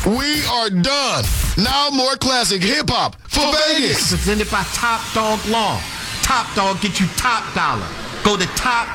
We are done. Now more classic hip-hop for Vegas. Presented by Top Dog Law. Top Dog get you top dollar. Go to top